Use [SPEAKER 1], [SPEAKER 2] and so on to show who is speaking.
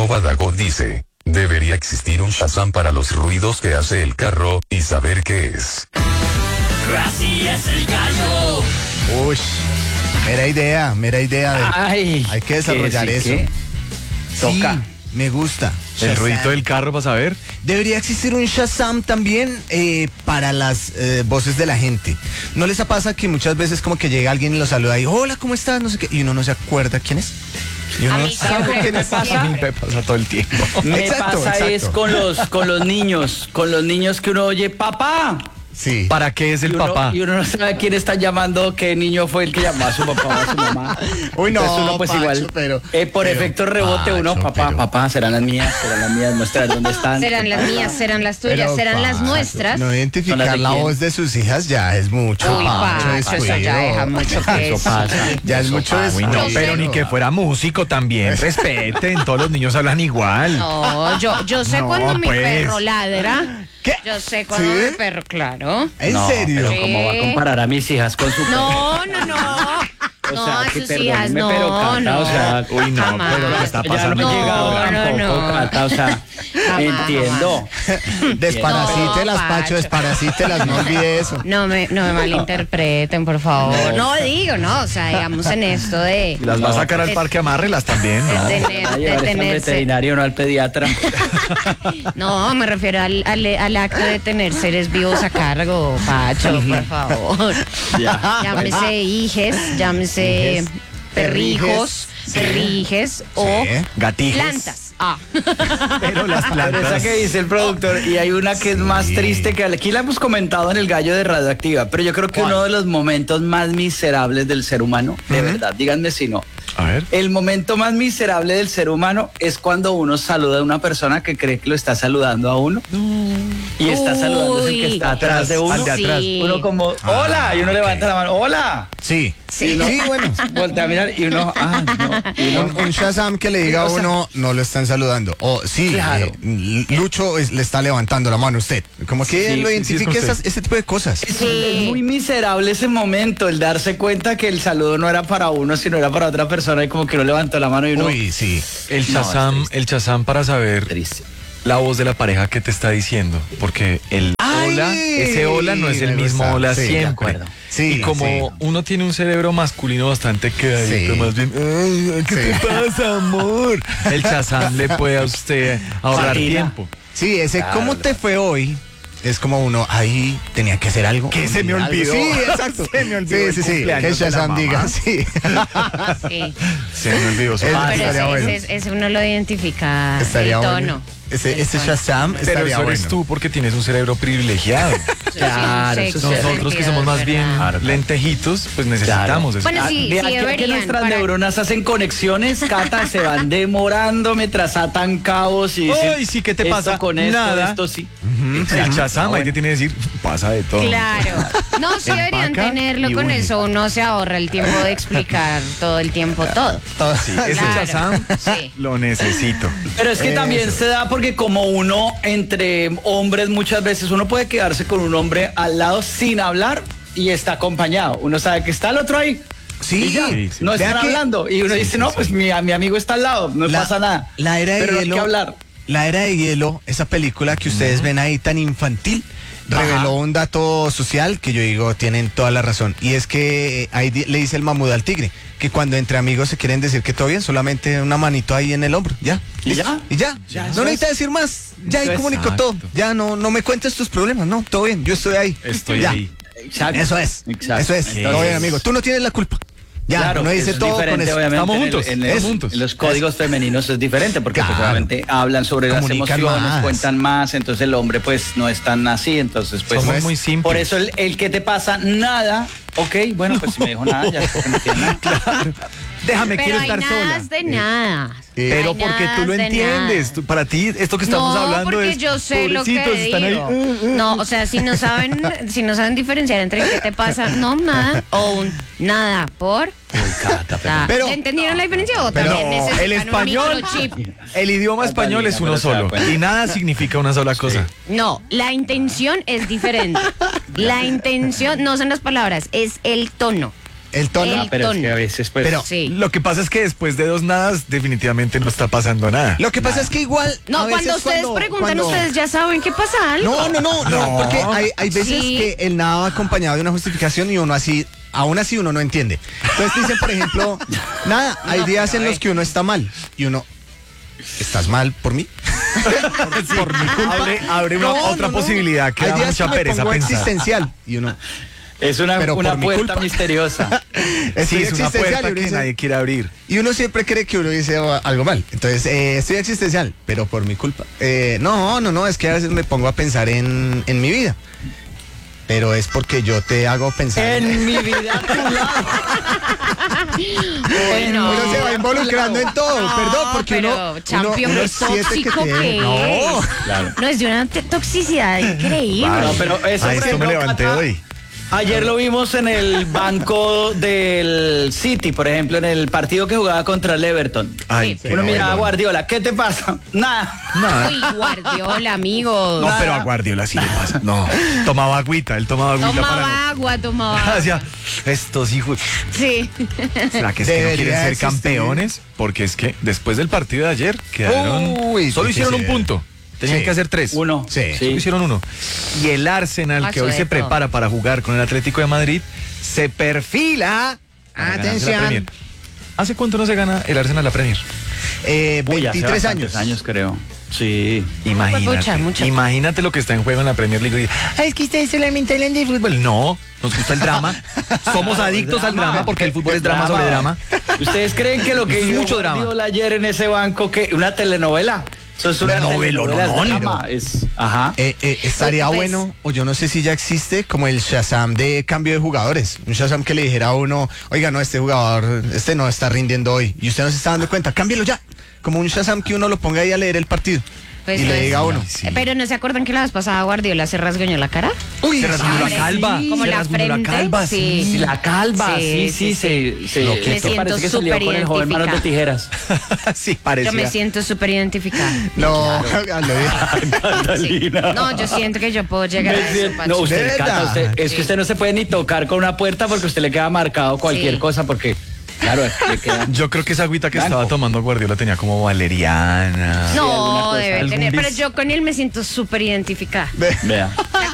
[SPEAKER 1] @Dago dice: debería existir un Shazam para los ruidos que hace el carro y saber qué es.
[SPEAKER 2] Así es el gallo.
[SPEAKER 3] Uy, mera idea.
[SPEAKER 4] Ay,
[SPEAKER 3] hay que desarrollar
[SPEAKER 4] ¿qué?
[SPEAKER 3] eso.
[SPEAKER 4] ¿Qué? Toca.
[SPEAKER 3] Sí, me gusta.
[SPEAKER 5] El
[SPEAKER 3] Shazam.
[SPEAKER 5] ruidito del carro para saber.
[SPEAKER 3] Debería existir un Shazam también para las voces de la gente. ¿No les pasa que muchas veces como que llega alguien y lo saluda y hola, ¿cómo estás? No sé qué, y uno no se acuerda quién es? Y uno
[SPEAKER 6] A
[SPEAKER 3] no
[SPEAKER 6] mí
[SPEAKER 3] sabe
[SPEAKER 6] siempre
[SPEAKER 3] quién
[SPEAKER 6] me
[SPEAKER 3] es.
[SPEAKER 6] pasa.
[SPEAKER 5] Me pasa todo el tiempo.
[SPEAKER 4] Me
[SPEAKER 3] Exacto,
[SPEAKER 4] pasa es
[SPEAKER 3] exacto.
[SPEAKER 4] con los niños que uno oye, papá.
[SPEAKER 3] Sí.
[SPEAKER 5] ¿Para qué es el papá?
[SPEAKER 4] Y uno no sabe quién está llamando, qué niño fue el que llamó a su papá o a su mamá.
[SPEAKER 3] Uy, no,
[SPEAKER 4] Entonces uno, pues,
[SPEAKER 3] Pacho,
[SPEAKER 4] igual,
[SPEAKER 3] pero
[SPEAKER 4] por efecto rebote, uno,
[SPEAKER 3] Pacho,
[SPEAKER 4] papá,
[SPEAKER 3] pero-
[SPEAKER 4] papá, serán las mías, muestran dónde están.
[SPEAKER 6] Serán las mías, serán las tuyas,
[SPEAKER 3] pero,
[SPEAKER 6] serán las
[SPEAKER 3] Pacho,
[SPEAKER 6] nuestras.
[SPEAKER 3] No
[SPEAKER 4] ¿Son
[SPEAKER 3] identificar
[SPEAKER 4] las de
[SPEAKER 3] la
[SPEAKER 4] quién?
[SPEAKER 3] voz de sus hijas ya es mucho.
[SPEAKER 6] Uy,
[SPEAKER 3] Pacho,
[SPEAKER 6] Pacho, eso
[SPEAKER 3] descuido.
[SPEAKER 6] ya deja mucho que
[SPEAKER 4] Eso pasa.
[SPEAKER 3] Ya es mucho
[SPEAKER 5] Uy, no,
[SPEAKER 3] descuido.
[SPEAKER 5] pero ni que fuera músico también. Respeten, todos los niños hablan igual.
[SPEAKER 6] No, yo sé
[SPEAKER 5] No,
[SPEAKER 6] cuando mi
[SPEAKER 5] pues.
[SPEAKER 6] perro ladra.
[SPEAKER 3] ¿Qué?
[SPEAKER 6] Yo sé cuando
[SPEAKER 3] ¿Sí?
[SPEAKER 6] mi perro, claro.
[SPEAKER 3] ¿En
[SPEAKER 4] No,
[SPEAKER 3] serio?
[SPEAKER 4] pero ¿cómo va a comparar a mis hijas con su
[SPEAKER 6] No.
[SPEAKER 4] O
[SPEAKER 6] No,
[SPEAKER 4] sea,
[SPEAKER 6] a
[SPEAKER 4] que
[SPEAKER 6] sus hijas,
[SPEAKER 4] perdónenme, pero
[SPEAKER 6] no,
[SPEAKER 4] Cata,
[SPEAKER 6] no.
[SPEAKER 4] o sea,
[SPEAKER 5] Uy, no,
[SPEAKER 6] Jamás.
[SPEAKER 5] pero ¿qué está
[SPEAKER 4] ya no
[SPEAKER 5] pasando?
[SPEAKER 4] me he llegado
[SPEAKER 6] No,
[SPEAKER 4] tampoco,
[SPEAKER 6] no.
[SPEAKER 4] Cata, o sea,
[SPEAKER 6] Jamás,
[SPEAKER 4] entiendo.
[SPEAKER 3] Desparasítelas,
[SPEAKER 6] No,
[SPEAKER 3] Pacho,
[SPEAKER 6] Pacho.
[SPEAKER 3] desparasítelas, no olvide eso.
[SPEAKER 6] No me malinterpreten, por favor. No digo, no, o sea, digamos en esto de
[SPEAKER 5] Las va a sacar al parque, amárrelas también, ¿no?
[SPEAKER 6] de
[SPEAKER 4] A
[SPEAKER 6] tener,
[SPEAKER 4] llevar
[SPEAKER 6] de
[SPEAKER 4] al
[SPEAKER 6] tenerse.
[SPEAKER 4] veterinario, no al pediatra.
[SPEAKER 6] No, me refiero al acto de tener seres vivos a cargo, Pacho, por favor.
[SPEAKER 4] Ya.
[SPEAKER 6] Llámese hijes, llámese
[SPEAKER 3] Hijes,
[SPEAKER 6] perrijos,
[SPEAKER 3] perrijes,
[SPEAKER 6] o
[SPEAKER 3] sí.
[SPEAKER 5] Gatijes.
[SPEAKER 6] plantas.
[SPEAKER 5] Pero las
[SPEAKER 4] Pero esa
[SPEAKER 5] plantas.
[SPEAKER 4] que dice el productor, y hay una que es más triste que aquí la hemos comentado en el gallo de Radioactiva, pero yo creo que uno de los momentos más miserables del ser humano, de verdad, díganme si no.
[SPEAKER 5] A ver.
[SPEAKER 4] El momento más miserable del ser humano es cuando uno saluda a una persona que cree que lo está saludando a uno y está saludando al que
[SPEAKER 6] Uy.
[SPEAKER 4] está atrás de uno.
[SPEAKER 5] Al de atrás.
[SPEAKER 6] Sí.
[SPEAKER 4] Uno como, hola, y uno levanta la mano, hola.
[SPEAKER 3] Sí,
[SPEAKER 6] Sí.
[SPEAKER 3] sí, bueno.
[SPEAKER 4] Voltea a mirar y uno, no. Y uno,
[SPEAKER 3] Un Shazam que le diga a
[SPEAKER 4] O sea-
[SPEAKER 3] uno, no lo están saludando. O sí,
[SPEAKER 4] Claro.
[SPEAKER 3] Lucho le está levantando la mano a usted. Como que
[SPEAKER 4] Sí,
[SPEAKER 3] lo
[SPEAKER 4] sí,
[SPEAKER 3] identifique
[SPEAKER 5] sí, es con
[SPEAKER 3] ese tipo de cosas.
[SPEAKER 4] Es
[SPEAKER 6] Sí.
[SPEAKER 4] muy miserable ese momento, el darse cuenta que el saludo no era para uno, sino era para otra persona y como que uno levantó la mano y uno...
[SPEAKER 3] Uy, sí.
[SPEAKER 5] El
[SPEAKER 4] No,
[SPEAKER 5] Shazam,
[SPEAKER 4] es triste.
[SPEAKER 5] el Shazam para saber
[SPEAKER 4] Triste.
[SPEAKER 5] la voz de la pareja que te está diciendo. Porque el
[SPEAKER 3] Ay,
[SPEAKER 5] hola, ese hola no es el
[SPEAKER 3] me
[SPEAKER 5] mismo
[SPEAKER 3] gusta.
[SPEAKER 5] hola
[SPEAKER 3] Sí, de
[SPEAKER 5] siempre.
[SPEAKER 4] acuerdo.
[SPEAKER 3] Sí,
[SPEAKER 5] y como
[SPEAKER 3] sí.
[SPEAKER 5] uno tiene un cerebro masculino bastante quedadito,
[SPEAKER 3] Sí.
[SPEAKER 5] más bien, "Ay, ¿qué te
[SPEAKER 3] Sí.
[SPEAKER 5] pasa, amor?" El Shazam le puede a usted ahorrar
[SPEAKER 4] Patina.
[SPEAKER 5] tiempo.
[SPEAKER 3] Sí, ese ¿cómo te fue hoy? Es como uno, ahí tenía que hacer algo.
[SPEAKER 5] Que se me
[SPEAKER 3] Algo.
[SPEAKER 5] olvidó.
[SPEAKER 3] Sí, exacto.
[SPEAKER 5] Se me olvidó
[SPEAKER 3] Sí,
[SPEAKER 5] el
[SPEAKER 3] sí, sí.
[SPEAKER 5] cumpleaños
[SPEAKER 3] Que
[SPEAKER 5] de la
[SPEAKER 3] Shazam
[SPEAKER 5] mamá.
[SPEAKER 3] diga, sí.
[SPEAKER 6] Sí.
[SPEAKER 5] Se me olvidó su
[SPEAKER 3] El-
[SPEAKER 5] padre.
[SPEAKER 6] Pero
[SPEAKER 3] estaría bueno.
[SPEAKER 6] ese uno lo identifica
[SPEAKER 3] Estaría
[SPEAKER 6] el tono.
[SPEAKER 3] bueno. Ese
[SPEAKER 6] El tono.
[SPEAKER 3] Shazam
[SPEAKER 5] Pero
[SPEAKER 3] estaría
[SPEAKER 5] eso eres
[SPEAKER 3] bueno.
[SPEAKER 5] tú porque tienes un cerebro privilegiado.
[SPEAKER 4] Claro,
[SPEAKER 6] Sí,
[SPEAKER 4] eso
[SPEAKER 6] sí,
[SPEAKER 4] es
[SPEAKER 5] Nosotros que
[SPEAKER 6] sentido,
[SPEAKER 5] somos más
[SPEAKER 6] es
[SPEAKER 5] bien
[SPEAKER 6] verdad.
[SPEAKER 5] lentejitos, pues necesitamos eso.
[SPEAKER 6] Bueno, sí,
[SPEAKER 4] de
[SPEAKER 6] sí
[SPEAKER 4] aquí a que
[SPEAKER 6] deberían.
[SPEAKER 4] nuestras
[SPEAKER 6] para-
[SPEAKER 4] neuronas hacen conexiones, Cata, se van demorando mientras atan cabos y dicen,
[SPEAKER 5] Ay, sí, ¿qué te
[SPEAKER 4] esto
[SPEAKER 5] pasa?
[SPEAKER 4] con esto,
[SPEAKER 5] Nada.
[SPEAKER 4] esto sí.
[SPEAKER 5] El Shazam ahí te tiene que decir, pasa de todo.
[SPEAKER 6] Claro. No, sí deberían
[SPEAKER 5] Empaca
[SPEAKER 6] tenerlo
[SPEAKER 5] y
[SPEAKER 6] con
[SPEAKER 5] une.
[SPEAKER 6] eso. Uno se ahorra el tiempo de explicar todo el tiempo todo.
[SPEAKER 5] Sí, ese
[SPEAKER 6] Claro.
[SPEAKER 5] Shazam
[SPEAKER 6] Sí.
[SPEAKER 5] lo necesito.
[SPEAKER 4] Pero es que también se da porque como uno entre hombres muchas veces uno puede quedarse con un hombre al lado sin hablar y está acompañado. Uno sabe que está el otro ahí.
[SPEAKER 3] Sí,
[SPEAKER 4] Y ya,
[SPEAKER 5] sí, sí.
[SPEAKER 4] no
[SPEAKER 3] Vea
[SPEAKER 4] están
[SPEAKER 3] que-
[SPEAKER 4] hablando. Y uno dice, no, pues mi amigo está al lado, no pasa nada.
[SPEAKER 3] La era de
[SPEAKER 4] Pero no hay
[SPEAKER 3] hielo.
[SPEAKER 4] que hablar.
[SPEAKER 3] La era de hielo, esa película que ustedes ven ahí tan infantil, reveló un dato social que yo digo tienen toda la razón. Y es que ahí le dice el mamut al tigre que cuando entre amigos se quieren decir que todo bien, solamente una manito ahí en el hombro, ya.
[SPEAKER 4] ¿Y
[SPEAKER 3] listo.
[SPEAKER 4] ya?
[SPEAKER 3] Y ya.
[SPEAKER 4] Ya,
[SPEAKER 3] No
[SPEAKER 4] eso
[SPEAKER 3] necesita
[SPEAKER 4] es.
[SPEAKER 3] decir más. Ya ahí
[SPEAKER 4] Eso es.
[SPEAKER 3] comunico todo. Ya no me cuentes tus problemas, no, todo bien, yo estoy ahí.
[SPEAKER 5] Estoy
[SPEAKER 3] Ya.
[SPEAKER 5] ahí.
[SPEAKER 4] Exacto.
[SPEAKER 3] Eso es.
[SPEAKER 4] Exacto.
[SPEAKER 3] Eso es.
[SPEAKER 4] Entonces-
[SPEAKER 3] Todo bien, amigo. Tú no tienes la culpa. Ya,
[SPEAKER 4] Claro,
[SPEAKER 3] uno dice
[SPEAKER 4] es
[SPEAKER 3] todo con
[SPEAKER 4] diferente,
[SPEAKER 3] eso.
[SPEAKER 4] obviamente,
[SPEAKER 5] Estamos
[SPEAKER 4] en el-
[SPEAKER 5] juntos,
[SPEAKER 4] en el-
[SPEAKER 5] estamos juntos.
[SPEAKER 4] en los códigos femeninos es diferente porque pues,
[SPEAKER 3] Claro.
[SPEAKER 4] obviamente hablan sobre las
[SPEAKER 3] Comunican
[SPEAKER 4] emociones,
[SPEAKER 3] más.
[SPEAKER 4] cuentan más, entonces el hombre pues no es tan así, entonces pues
[SPEAKER 5] Somos
[SPEAKER 4] no es-
[SPEAKER 5] muy simples.
[SPEAKER 4] por eso el que te pasa nada, ok, bueno pues si me dijo nada ya es porque no tiene nada.
[SPEAKER 5] Déjame,
[SPEAKER 6] Pero
[SPEAKER 5] quiero
[SPEAKER 6] hay
[SPEAKER 5] estar sola.
[SPEAKER 6] nada de nada.
[SPEAKER 5] Pero
[SPEAKER 6] Hay
[SPEAKER 5] porque tú lo
[SPEAKER 6] nadas de
[SPEAKER 5] entiendes.
[SPEAKER 6] nada.
[SPEAKER 5] Para ti, esto que estamos
[SPEAKER 6] No,
[SPEAKER 5] hablando
[SPEAKER 6] porque
[SPEAKER 5] es.
[SPEAKER 6] yo sé lo que
[SPEAKER 5] pobrecitos, están ahí.
[SPEAKER 6] digo. No, o sea, si no saben diferenciar entre qué te pasa, no, nada, o un nada, por.
[SPEAKER 3] Pero-
[SPEAKER 6] ¿Entendieron la diferencia? O
[SPEAKER 5] Pero
[SPEAKER 6] también necesitan
[SPEAKER 5] el
[SPEAKER 6] un
[SPEAKER 5] español,
[SPEAKER 6] microchip?
[SPEAKER 5] el idioma español es uno
[SPEAKER 4] pero se da
[SPEAKER 5] solo.
[SPEAKER 4] cuenta.
[SPEAKER 5] Y nada significa una sola cosa.
[SPEAKER 6] No, la intención es diferente. La intención no son las palabras, es el tono.
[SPEAKER 3] El tono.
[SPEAKER 4] Pero es que a veces, pues.
[SPEAKER 3] Pero
[SPEAKER 6] Sí.
[SPEAKER 5] Lo que pasa es que después de 2 nadas, definitivamente no está pasando nada.
[SPEAKER 3] lo que pasa es que igual.
[SPEAKER 6] No,
[SPEAKER 3] a veces
[SPEAKER 6] cuando ustedes preguntan,
[SPEAKER 3] cuando-
[SPEAKER 6] ustedes ya saben qué pasa algo.
[SPEAKER 3] No, porque hay veces
[SPEAKER 6] Sí.
[SPEAKER 3] que el nada va acompañado de una justificación y uno así, aún así uno no entiende. Entonces dicen, por ejemplo, nada, hay días en los que uno está mal y uno, ¿estás mal por mí?
[SPEAKER 5] Por mi culpa. Abre otra posibilidad que
[SPEAKER 3] hay
[SPEAKER 5] da
[SPEAKER 3] días
[SPEAKER 5] mucha
[SPEAKER 3] que me
[SPEAKER 5] pereza
[SPEAKER 3] pongo
[SPEAKER 5] pensar.
[SPEAKER 3] existencial y uno,
[SPEAKER 4] Es una
[SPEAKER 3] Pero por mi
[SPEAKER 4] puerta
[SPEAKER 3] culpa.
[SPEAKER 4] misteriosa.
[SPEAKER 5] Sí,
[SPEAKER 3] estoy
[SPEAKER 5] es una
[SPEAKER 3] existencial
[SPEAKER 5] puerta
[SPEAKER 3] y uno
[SPEAKER 5] que
[SPEAKER 3] dice-
[SPEAKER 5] nadie quiere abrir.
[SPEAKER 3] y uno siempre cree que uno dice algo mal. Entonces, estoy existencial, pero por mi culpa. No, es que a veces me pongo a pensar en mi vida. Pero es porque yo te hago pensar.
[SPEAKER 4] En mi vida a tu lado.
[SPEAKER 6] Bueno,
[SPEAKER 3] Uno se va involucrando en todo,
[SPEAKER 6] No,
[SPEAKER 3] perdón, porque
[SPEAKER 6] pero Champion,
[SPEAKER 3] uno
[SPEAKER 6] ¿es tóxico qué
[SPEAKER 3] No.
[SPEAKER 6] es?
[SPEAKER 4] Claro.
[SPEAKER 6] No, es de una toxicidad increíble.
[SPEAKER 4] No, pero eso,
[SPEAKER 5] A
[SPEAKER 4] por
[SPEAKER 5] esto me
[SPEAKER 4] ejemplo,
[SPEAKER 5] levanté
[SPEAKER 4] Cata,
[SPEAKER 5] hoy.
[SPEAKER 4] Ayer lo vimos en el banco del City, por ejemplo, en el partido que jugaba contra el Everton.
[SPEAKER 5] Ay,
[SPEAKER 6] Sí.
[SPEAKER 5] pero
[SPEAKER 4] Uno miraba a
[SPEAKER 5] bueno.
[SPEAKER 4] Guardiola, ¿qué te pasa? Nada.
[SPEAKER 5] Nada.
[SPEAKER 6] Uy, Guardiola, amigos.
[SPEAKER 5] No, pero a Guardiola sí le pasa. No. Tomaba agüita, él tomaba agüita para
[SPEAKER 6] Tomaba agua, tomaba agua.
[SPEAKER 5] Hacía, estos hijos.
[SPEAKER 6] Sí.
[SPEAKER 5] ¿Será que es que no
[SPEAKER 3] Debería
[SPEAKER 5] quieren ser
[SPEAKER 3] existir.
[SPEAKER 5] campeones? Porque es que después del partido de ayer quedaron.
[SPEAKER 3] Uy,
[SPEAKER 5] solo hicieron un
[SPEAKER 3] difícil.
[SPEAKER 5] punto. Tenían
[SPEAKER 3] Sí.
[SPEAKER 5] que hacer 3.
[SPEAKER 4] Uno.
[SPEAKER 3] Sí.
[SPEAKER 5] Solo hicieron 1. Y el Arsenal, que
[SPEAKER 6] Pasó
[SPEAKER 5] hoy
[SPEAKER 6] de
[SPEAKER 5] se
[SPEAKER 6] todo.
[SPEAKER 5] prepara para jugar con el Atlético de Madrid, se perfila. para ganarse la
[SPEAKER 3] Atención.
[SPEAKER 5] Premier. ¿Hace cuánto no se gana el Arsenal la Premier?
[SPEAKER 4] Uy, hace
[SPEAKER 3] 23
[SPEAKER 4] bastantes años, creo. Sí.
[SPEAKER 5] Imagínate,
[SPEAKER 6] pucha, mucho.
[SPEAKER 5] imagínate lo que está en juego en la Premier League. Ay, es que ustedes solamente hablan de fútbol. No, nos gusta el drama. Somos adictos al drama porque el fútbol es drama sobre drama.
[SPEAKER 4] ¿Ustedes creen que lo que hizo
[SPEAKER 5] Mucho drama.
[SPEAKER 4] Guardiola ayer en ese banco, que una telenovela? Eso es una
[SPEAKER 5] Novelonón.
[SPEAKER 4] telenovela, es drama, es, ajá.
[SPEAKER 3] Estaría
[SPEAKER 6] Pues-
[SPEAKER 3] bueno, o yo no sé si ya existe, como el Shazam de cambio de jugadores. Un Shazam que le dijera a uno, oiga, no, este jugador, este no está rindiendo hoy. Y usted no se está dando cuenta, cámbielo ya. Como un Shazam que uno lo ponga ahí a leer el partido.
[SPEAKER 6] Pues
[SPEAKER 3] y le
[SPEAKER 6] no es-
[SPEAKER 3] diga a uno.
[SPEAKER 6] Pero ¿no se acuerdan que la vez pasada Guardiola se rasguñó la cara?
[SPEAKER 3] Uy,
[SPEAKER 5] Se rasguñó la
[SPEAKER 6] Hombre,
[SPEAKER 5] calva.
[SPEAKER 6] sí. Como
[SPEAKER 5] se
[SPEAKER 6] la
[SPEAKER 5] rasguñó la
[SPEAKER 6] frente,
[SPEAKER 5] calva,
[SPEAKER 6] sí.
[SPEAKER 5] sí.
[SPEAKER 4] La calva, sí.
[SPEAKER 6] Me
[SPEAKER 4] Esto
[SPEAKER 6] siento
[SPEAKER 4] parece que salió
[SPEAKER 6] súper
[SPEAKER 4] con el joven manos de
[SPEAKER 6] identificada.
[SPEAKER 4] tijeras.
[SPEAKER 5] Sí,
[SPEAKER 6] Yo
[SPEAKER 5] parecía.
[SPEAKER 6] me siento súper identificada.
[SPEAKER 3] No, lo dije.
[SPEAKER 6] Sí. No, yo siento que yo puedo llegar a eso, Pacho.
[SPEAKER 4] No, usted,
[SPEAKER 3] ¿De
[SPEAKER 4] Cata,
[SPEAKER 3] verdad?
[SPEAKER 4] es que usted no se puede ni tocar con una puerta porque usted le queda marcado cualquier
[SPEAKER 6] Sí.
[SPEAKER 4] cosa porque, claro, le queda...
[SPEAKER 5] Yo creo que esa agüita que
[SPEAKER 4] Blanco.
[SPEAKER 5] estaba tomando Guardiola tenía como valeriana.
[SPEAKER 6] No,
[SPEAKER 4] alguna cosa,
[SPEAKER 6] debe
[SPEAKER 5] algún
[SPEAKER 6] tener. Pero
[SPEAKER 5] bis.
[SPEAKER 6] yo con él me siento súper identificada.
[SPEAKER 4] Vea.